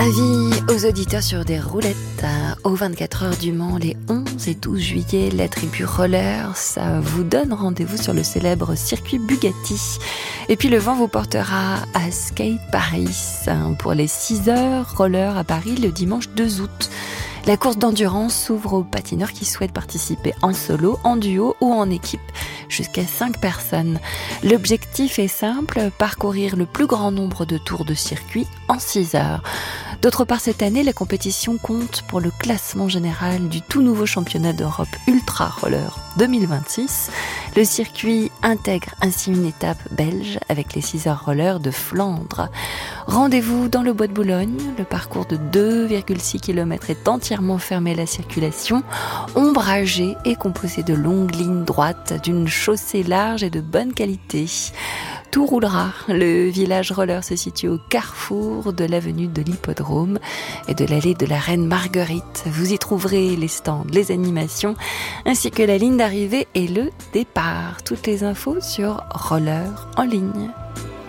Avis aux auditeurs sur des roulettes aux 24 heures du Mans les 11 et 12 juillet, la tribu Roller, ça vous donne rendez-vous sur le célèbre circuit Bugatti. Et puis le vent vous portera à Skate Paris pour les 6 heures roller à Paris le dimanche 2 août. La course d'endurance s'ouvre aux patineurs qui souhaitent participer en solo, en duo ou en équipe, jusqu'à 5 personnes. L'objectif est simple, parcourir le plus grand nombre de tours de circuit en 6 heures. D'autre part, cette année, la compétition compte pour le classement général du tout nouveau championnat d'Europe Ultra Roller 2026. Le circuit intègre ainsi une étape belge avec les 6 heures roller de Flandre. Rendez-vous dans le bois de Boulogne. Le parcours de 2,6 km est entièrement fermé à la circulation, ombragé et composé de longues lignes droites, d'une chaussée large et de bonne qualité. Tout roulera. Le village roller se situe au carrefour de l'avenue de l'Hippodrome et de l'allée de la Reine Marguerite. Vous y trouverez les stands, les animations, ainsi que la ligne d'arrivée et le départ. Toutes les infos sur Roller en ligne.